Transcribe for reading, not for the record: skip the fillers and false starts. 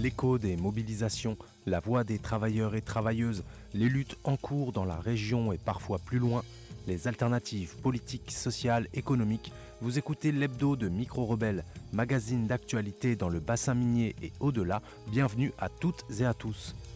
l'écho des mobilisations, la voix des travailleurs et travailleuses, les luttes en cours dans la région et parfois plus loin, les alternatives politiques, sociales, économiques. Vous écoutez l'hebdo de Micro Rebelle, magazine d'actualité dans le bassin minier et au-delà. Bienvenue à toutes et à tous.